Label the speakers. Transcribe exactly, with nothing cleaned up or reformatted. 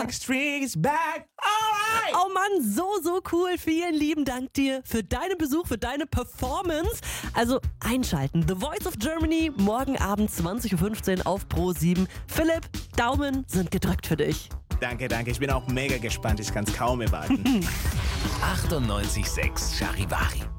Speaker 1: Backstreet's back. Alright.
Speaker 2: Oh Mann, so, so cool. Vielen lieben Dank dir für deinen Besuch, für deine Performance. Also einschalten. The Voice of Germany, morgen Abend zwanzig Uhr fünfzehn auf Pro sieben. Philipp, Daumen sind gedrückt für dich.
Speaker 1: Danke, danke. Ich bin auch mega gespannt. Ich kann es kaum erwarten.
Speaker 3: achtundneunzig Komma sechs Charivari.